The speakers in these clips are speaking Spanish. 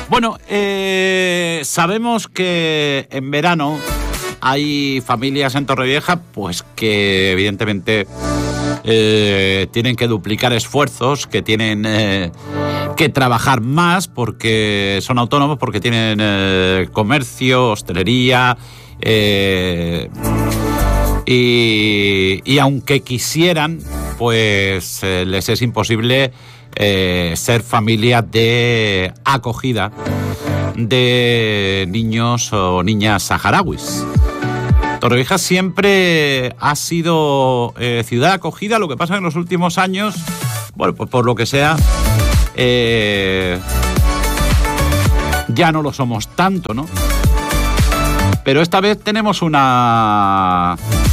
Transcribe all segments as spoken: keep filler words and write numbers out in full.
Bueno, eh, sabemos que en verano hay familias en Torrevieja pues que evidentemente eh, tienen que duplicar esfuerzos, que tienen eh, que trabajar más porque son autónomos, porque tienen eh, comercio, hostelería, eh, y, y aunque quisieran, pues eh, les es imposible eh, ser familia de acogida de niños o niñas saharauis. Torrevieja siempre ha sido eh, ciudad acogida, lo que pasa en los últimos años, bueno, pues por lo que sea, eh, ya no lo somos tanto, ¿no? Pero esta vez tenemos una...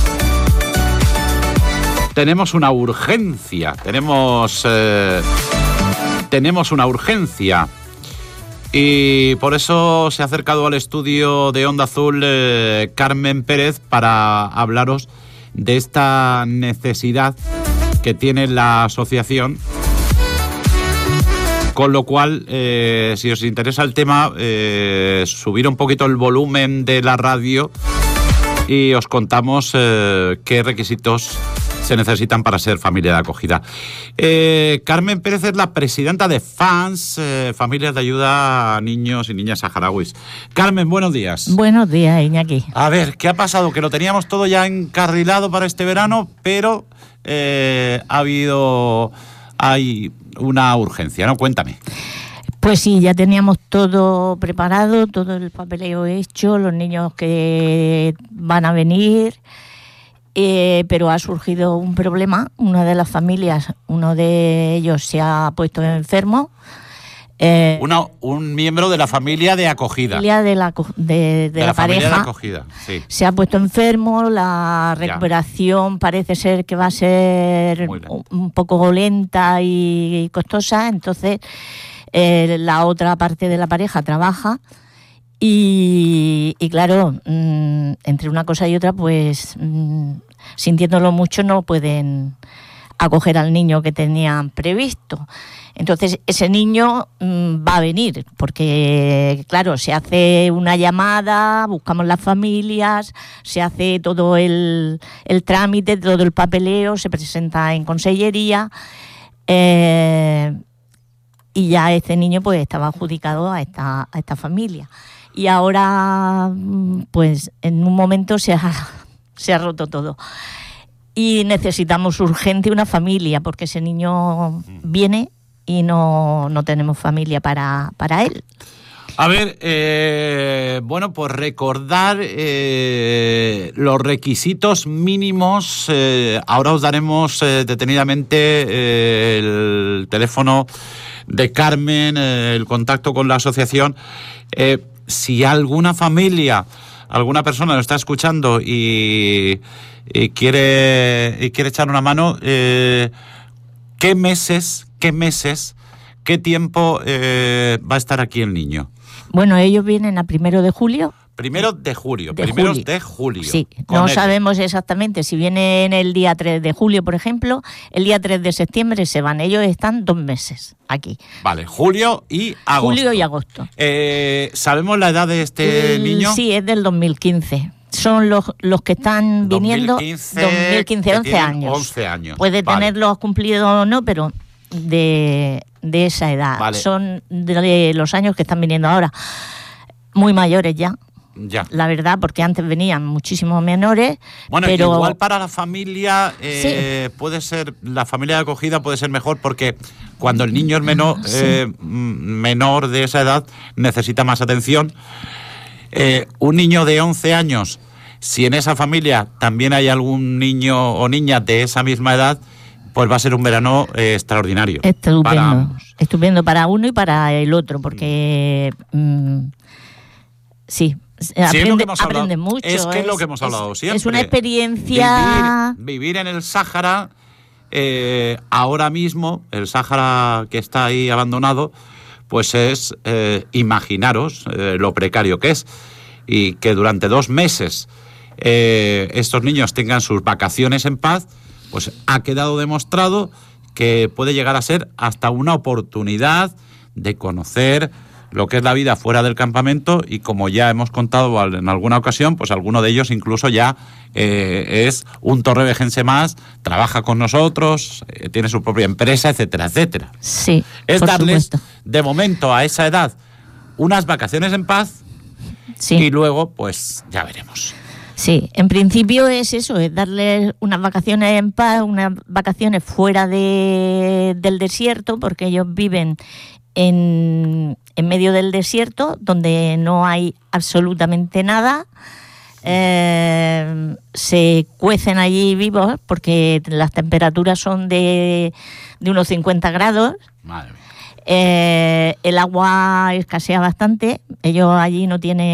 Tenemos una urgencia, tenemos, eh, tenemos una urgencia. Y por eso se ha acercado al estudio de Onda Azul eh, Carmen Pérez para hablaros de esta necesidad que tiene la asociación. Con lo cual, eh, si os interesa el tema, eh, subir un poquito el volumen de la radio y os contamos eh, qué requisitos se necesitan para ser familia de acogida. Eh, Carmen Pérez es la presidenta de FANS, eh, Familias de Ayuda a Niños y Niñas Saharauis. Carmen, buenos días. Buenos días, Iñaki. A ver, ¿qué ha pasado? Que lo teníamos todo ya encarrilado para este verano, pero eh, ha habido... hay una urgencia, ¿no? Cuéntame. Pues sí, ya teníamos todo preparado, todo el papeleo hecho, los niños que van a venir... Eh, pero ha surgido un problema. Una de las familias, uno de ellos se ha puesto enfermo. Eh, Una, un miembro de la familia de acogida. Familia de la, de, de de la, la pareja familia de acogida, sí. Se ha puesto enfermo, la recuperación ya. Parece ser que va a ser un poco lenta y costosa, entonces eh, la otra parte de la pareja trabaja. Y, y claro, mmm, entre una cosa y otra, pues mmm, sintiéndolo mucho no pueden acoger al niño que tenían previsto. Entonces ese niño mmm, va a venir, porque claro, se hace una llamada, buscamos las familias, se hace todo el, el trámite, todo el papeleo, se presenta en consellería, eh, y ya este niño pues estaba adjudicado a esta, a esta familia. Y ahora, pues, en un momento se ha, se ha roto todo. Y necesitamos urgente una familia, porque ese niño viene y no, no tenemos familia para, para él. A ver, eh, bueno, pues recordar eh, los requisitos mínimos. Eh, ahora os daremos eh, detenidamente eh, el teléfono de Carmen, eh, el contacto con la asociación. Eh, Si alguna familia, alguna persona nos está escuchando y, y quiere y quiere echar una mano, eh, ¿qué meses, qué meses, qué tiempo eh, va a estar aquí el niño? Bueno, ellos vienen a primero de julio. Primero de julio, de primeros julio. de julio. Sí, no ellos. Sabemos exactamente si vienen el día tres de julio, por ejemplo, el día tres de septiembre se van. Ellos están dos meses aquí. Vale, julio y agosto. Julio y agosto. Eh, ¿Sabemos la edad de este el, niño? Sí, es del dos mil quince. Son los, los que están viniendo dos mil quince, dos mil quince once años. once años. Puede vale. tenerlos cumplidos o no, pero de, de esa edad. Vale. Son de los años que están viniendo ahora. Muy mayores ya. Ya. La verdad, porque antes venían muchísimos menores. Bueno, pero igual para la familia eh, sí. puede ser, la familia de acogida puede ser mejor porque cuando el niño es menor, sí. eh, menor de esa edad necesita más atención. Eh, un niño de once años, si en esa familia también hay algún niño o niña de esa misma edad, pues va a ser un verano eh, extraordinario. Estupendo, para estupendo para uno y para el otro, porque mm, sí. Sí, aprende, es lo que hemos hablado. aprende mucho. Es que es es lo que hemos hablado es, siempre. Es una experiencia... Vivir, vivir en el Sáhara, eh, ahora mismo, el Sáhara que está ahí abandonado, pues es, eh, imaginaros eh, lo precario que es. Y que durante dos meses eh, estos niños tengan sus vacaciones en paz, pues ha quedado demostrado que puede llegar a ser hasta una oportunidad de conocer lo que es la vida fuera del campamento, y como ya hemos contado en alguna ocasión, pues alguno de ellos incluso ya eh, es un torrevejense más, trabaja con nosotros, eh, tiene su propia empresa, etcétera, etcétera. Sí, es por darles, supuesto. de momento, a esa edad, unas vacaciones en paz, sí. Y luego, pues, ya veremos. Sí, en principio es eso, es darles unas vacaciones en paz, unas vacaciones fuera de, del desierto, porque ellos viven en, en medio del desierto, donde no hay absolutamente nada. Eh, se cuecen allí vivos, porque las temperaturas son de, de unos cincuenta grados. Madre mía. Eh, el agua escasea bastante, ellos allí no tienen